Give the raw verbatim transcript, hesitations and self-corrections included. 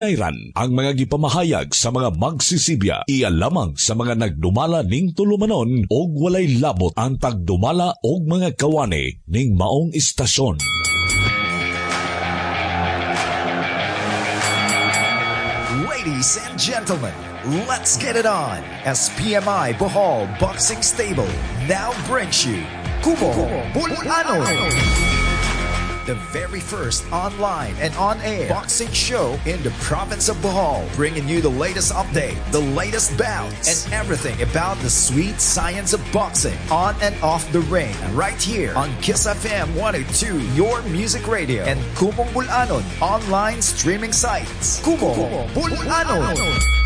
Nairan, ang mga gipamahayag sa mga magsisibya, iya lamang sa mga nagdumala ning tulumanon og walay labot ang pagdumala og mga kawani ning maong istasyon. Ladies and gentlemen, let's get it on as P M I Bohol Boxing Stable now brings you Kumo Bulano, the very first online and on-air boxing show in the province of Bohol, bringing you the latest update, the latest bouts, and everything about the sweet science of boxing on and off the ring, right here on Kiss F M one oh two, your music radio, and Kumong Bulanon online streaming sites. Kumo Bulanon.